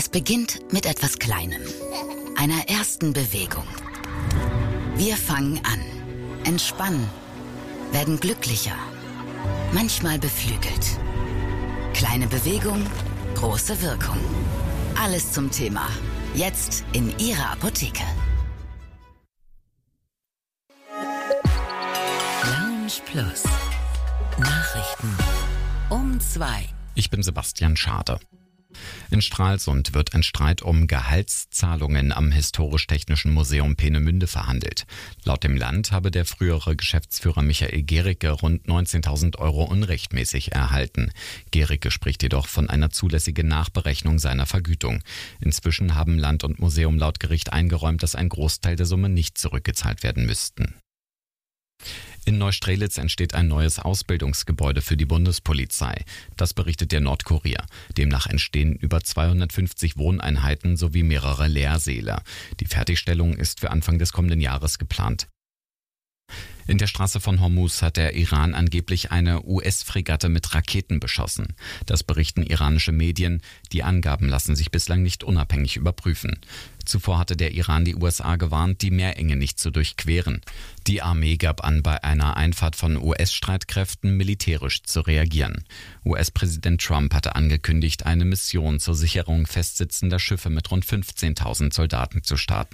Es beginnt mit etwas Kleinem, einer ersten Bewegung. Wir fangen an, entspannen, werden glücklicher, manchmal beflügelt. Kleine Bewegung, große Wirkung. Alles zum Thema. Jetzt in Ihrer Apotheke. Lounge Plus. Nachrichten um 2. Ich bin Sebastian Schade. In Stralsund wird ein Streit um Gehaltszahlungen am Historisch-Technischen Museum Peenemünde verhandelt. Laut dem Land habe der frühere Geschäftsführer Michael Gericke rund 19.000 € unrechtmäßig erhalten. Gericke spricht jedoch von einer zulässigen Nachberechnung seiner Vergütung. Inzwischen haben Land und Museum laut Gericht eingeräumt, dass ein Großteil der Summe nicht zurückgezahlt werden müssten. In Neustrelitz entsteht ein neues Ausbildungsgebäude für die Bundespolizei. Das berichtet der Nordkurier. Demnach entstehen über 250 Wohneinheiten sowie mehrere Lehrsäle. Die Fertigstellung ist für Anfang des kommenden Jahres geplant. In der Straße von Hormuz hat der Iran angeblich eine US-Fregatte mit Raketen beschossen. Das berichten iranische Medien. Die Angaben lassen sich bislang nicht unabhängig überprüfen. Zuvor hatte der Iran die USA gewarnt, die Meerenge nicht zu durchqueren. Die Armee gab an, bei einer Einfahrt von US-Streitkräften militärisch zu reagieren. US-Präsident Trump hatte angekündigt, eine Mission zur Sicherung festsitzender Schiffe mit rund 15.000 Soldaten zu starten.